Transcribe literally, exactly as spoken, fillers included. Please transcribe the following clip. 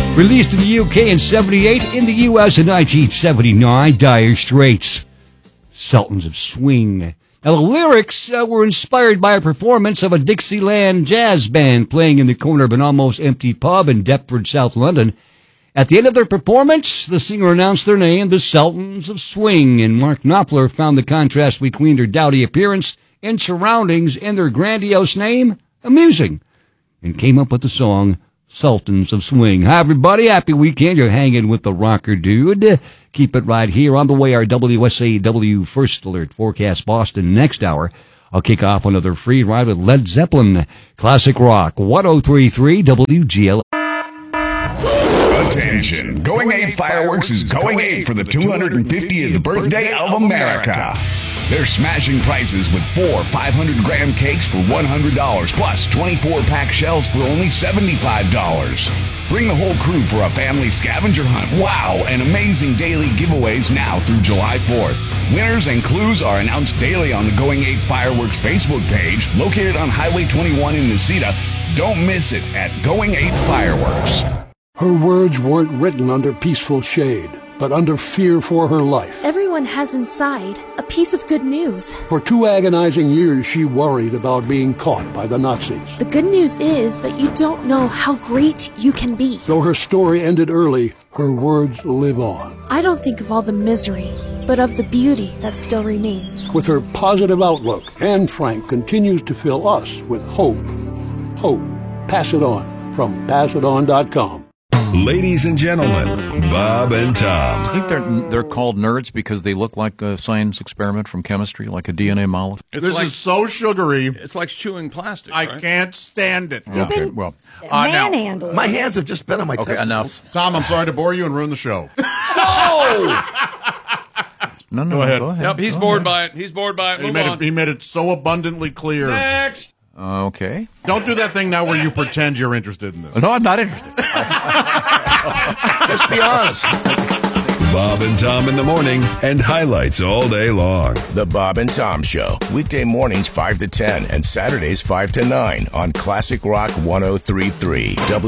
Released in the U K in seventy-eight, in the U S in nineteen seventy-nine, Dire Straits, Sultans of Swing. Now, the lyrics uh, were inspired by a performance of a Dixieland jazz band playing in the corner of an almost empty pub in Deptford, South London. At the end of their performance, the singer announced their name, the Sultans of Swing, and Mark Knopfler found the contrast between their dowdy appearance and surroundings and their grandiose name amusing, and came up with the song Sultans of Swing. Hi, everybody. Happy weekend. You're hanging with the rocker dude. Keep it right here. On the way, our W S A W First Alert Forecast Boston next hour. I'll kick off another free ride with Led Zeppelin. Classic Rock, one oh three point three W G L. Attention. Going eight Fireworks is going eight for the two hundred fiftieth birthday of America. They're smashing prices with four five hundred gram cakes for one hundred dollars, plus twenty-four pack shells for only seventy-five dollars. Bring the whole crew for a family scavenger hunt. Wow, and amazing daily giveaways now through July fourth. Winners and clues are announced daily on the Going eight Fireworks Facebook page, located on Highway twenty-one in Necedah. Don't miss it at Going eight Fireworks. Her words weren't written under peaceful shade, but under fear for her life. Everyone has inside a piece of good news. For two agonizing years, she worried about being caught by the Nazis. The good news is that you don't know how great you can be. Though her story ended early, her words live on. I don't think of all the misery, but of the beauty that still remains. With her positive outlook, Anne Frank continues to fill us with hope. Hope. Pass it on from pass it on dot com. Ladies and gentlemen, Bob and Tom. I think they're they're called nerds because they look like a science experiment from chemistry, like a D N A molecule. It's this like, is so sugary. It's like chewing plastic. I right? can't stand it. Okay, well, uh, now, my hands have just been on my okay, testicles. Enough. Tom, I'm sorry to bore you and ruin the show. No! No, no, go ahead. Go ahead. Yep, he's go bored ahead. by it. He's bored by it. He Move made on. it. He made it so abundantly clear. Next. Uh, okay. Don't do that thing now where you pretend you're interested in this. No, I'm not interested. Just be honest. Bob and Tom in the morning and highlights all day long. The Bob and Tom Show. Weekday mornings five to ten and Saturdays five to nine on Classic Rock one oh three point three W.